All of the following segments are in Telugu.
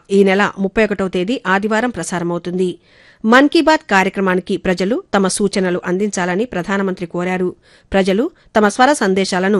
ఈ నెల 31వ తేదీ ఆదివారం ప్రసారమవుతుంది. మన్ కీ బాత్ కార్యక్రమానికి ప్రజలు తమ సూచనలు అందించాలని ప్రధానమంత్రి కోరారు. ప్రజలు తమ స్వర సందేశాలను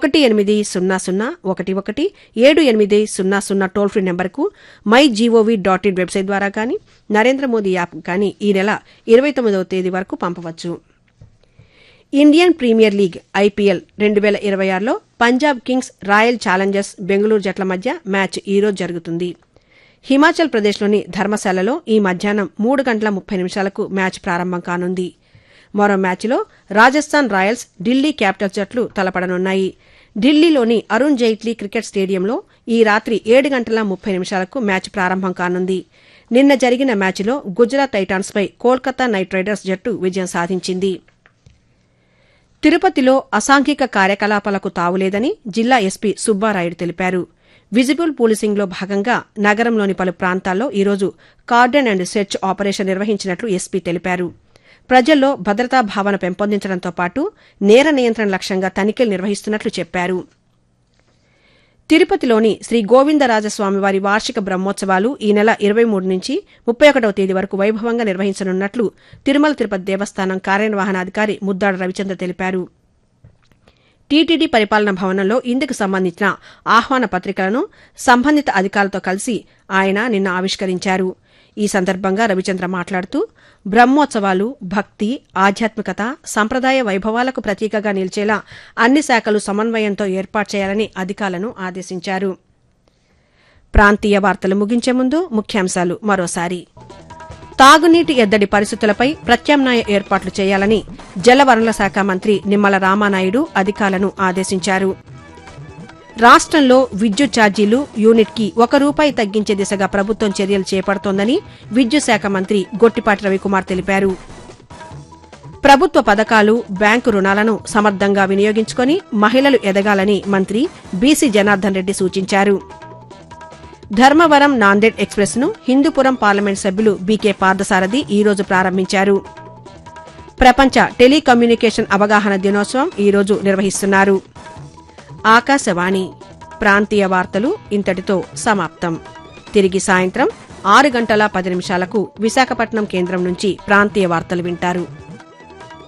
180111780 టోల్ ఫ్రీ నెంబర్కు mygov.in వెబ్సైట్ ద్వారా కానీ నరేంద్ర మోదీ యాప్ కానీ ఈ నెల 29వ తేదీ వరకు పంపవచ్చు. Indian premier league IPL 2026లో Punjab Kings royal Challengers Bengaluru జట్ల మధ్య మ్యాచ్ ఈరోజు జరుగుతుంది. హిమాచల్ ప్రదేశ్లోని ధర్మశాలలో ఈ మధ్యాహ్నం 3:30 మ్యాచ్ ప్రారంభం కానుంది. మరో మ్యాచ్లో రాజస్థాన్ రాయల్స్ ఢిల్లీ క్యాపిటల్స్ జట్లు తలపడనున్నాయి. ఢిల్లీలోని అరుణ్ జైట్లీ క్రికెట్ స్టేడియంలో ఈ రాత్రి 7:30 మ్యాచ్ ప్రారంభం కానుంది. నిన్న జరిగిన మ్యాచ్లో గుజరాత్ టైటాన్స్పై కోల్కతా నైట్ రైడర్స్ జట్టు విజయం సాధించింది. తిరుపతిలో అసాంఘిక కార్యకలాపాలకు తావులేదని జిల్లా ఎస్పీ సుబ్బారాయుడు తెలిపారు. విజిబుల్ పోలీసింగ్లో భాగంగా నగరంలోని పలు ప్రాంతాల్లో ఈరోజు కార్డన్ అండ్ సెర్చ్ ఆపరేషన్ నిర్వహించినట్లు ఎస్పీ తెలిపారు. ప్రజల్లో భద్రతా భావన పెంపొందించడంతో పాటు నేర నియంత్రణ లక్ష్యంగా తనిఖీలు నిర్వహిస్తున్నట్లు చెప్పారు. తిరుపతిలోని శ్రీ గోవిందరాజస్వామివారి వార్షిక బ్రహ్మోత్సవాలు ఈ నెల 23 నుంచి 31వ తేదీ వరకు వైభవంగా నిర్వహించనున్నట్లు తిరుమల తిరుపతి దేవస్థానం కార్యనిర్వహణాధికారి ముద్దాడ రవిచంద్ర తెలిపారు. టీటీడీ పరిపాలనా భవనంలో ఇందుకు సంబంధించిన ఆహ్వాన పత్రికలను సంబంధిత అధికారులతో కలిసి ఆయన నిన్న ఆవిష్కరించారు. ఈ సందర్భంగా రవిచంద్ర మాట్లాడుతూ బ్రహ్మోత్సవాలు భక్తి, ఆధ్యాత్మికత, సంప్రదాయ వైభవాలకు ప్రతీకగా నిలిచేలా అన్ని శాఖలు సమన్వయంతో ఏర్పాటు చేయాలని అధికారులను ఆదేశించారు. ప్రాంతీయ వార్తలు ముగించే ముందు ముఖ్యాంశాలు మరోసారి. తాగునీటి ఎద్దడి పరిస్థితులపై ప్రత్యామ్నాయ ఏర్పాట్లు చేయాలని జలవనరుల శాఖ మంత్రి నిమ్మల రామానాయుడు అధికారులను ఆదేశించారు. రాష్టంలో విద్యుత్ ఛార్జీలు యూనిట్కి ₹1 తగ్గించే దిశగా ప్రభుత్వం చర్యలు చేపడుతోందని విద్యుత్ శాఖ మంత్రి గొట్టిపాటి రవికుమార్ తెలిపారు. ప్రభుత్వ పథకాలు, బ్యాంకు రుణాలను సమర్థంగా వినియోగించుకుని మహిళలు ఎదగాలని మంత్రి బీసీ జనార్దన్ రెడ్డి సూచించారు. ధర్మవరం నాందేడ్ ఎక్స్ప్రెస్ ను హిందూపురం పార్లమెంట్ సభ్యులు బీకే పార్థసారథి ఈ రోజు ప్రారంభించారు. ప్రపంచ టెలికమ్యూనికేషన్ అవగాహన దినోత్సవం ఈ రోజు నిర్వహిస్తున్నారు. ఆకాశవాణి ప్రాంతీయ వార్తలు ఇంతటితో సమాప్తం. తిరిగి సాయంత్రం 6:10 విశాఖపట్నం కేంద్రం నుంచి ప్రాంతీయ వార్తలు వింటారు.